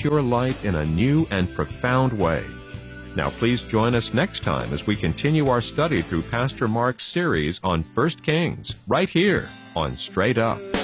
your life in a new and profound way. Now please join us next time as we continue our study through Pastor Mark's series on 1 Kings, right here on Straight Up.